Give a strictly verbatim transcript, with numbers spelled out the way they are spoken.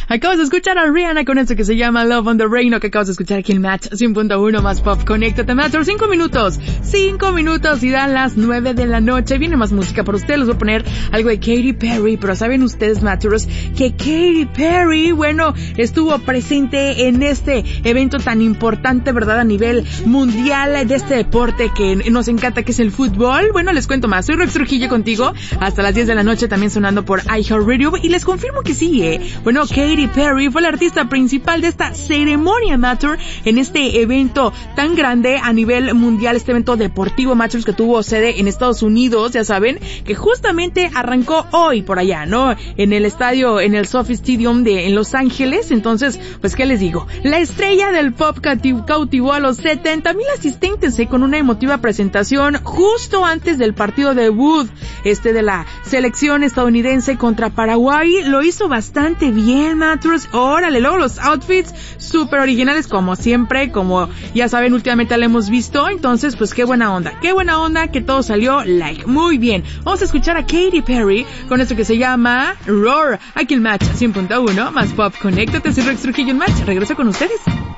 Acabas de escuchar a Rihanna con esto que se llama Love on the Rain, o que acabas de escuchar aquí en Match cien punto uno más Pop. Conéctate, Matter. Cinco minutos. Cinco minutos y dan las nueve de la noche. Viene más música por ustedes. Les voy a poner algo de Katy Perry, pero saben ustedes, Matteros, que Katy Perry, bueno, estuvo presente en este evento tan importante, ¿verdad? A nivel mundial de este deporte que nos encanta, que es el fútbol. Bueno, les cuento más. Soy Rex Trujillo contigo hasta las diez de la noche, también sonando por iHeartRadio, y les confirmo que sí, eh. Bueno, Katy Perry fue la artista principal de esta ceremonia, Matter, en este evento tan grande a nivel mundial, este evento deportivo, Matters, que tuvo sede en Estados Unidos, ya saben, que justamente arrancó hoy por allá, ¿no? En el estadio, en el SoFi Stadium de en Los Ángeles. Entonces, pues, ¿qué les digo? La estrella del pop cautivó a los setenta mil asistentes, ¿eh? Con una emotiva presentación justo antes del partido debut, este de la selección estadounidense contra Paraguay. Lo hizo bastante bien, Matters. Órale, luego los outfits súper originales, como siempre, como ya saben, últimamente la hemos visto. Entonces, pues, qué buena onda, qué buena onda, que todo salió like muy bien. Vamos a escuchar a Katy Perry con esto que se llama Roar, aquí en Match cien punto uno más Pop. Conéctate, soy Rex Trujillo en Match. Regreso con ustedes.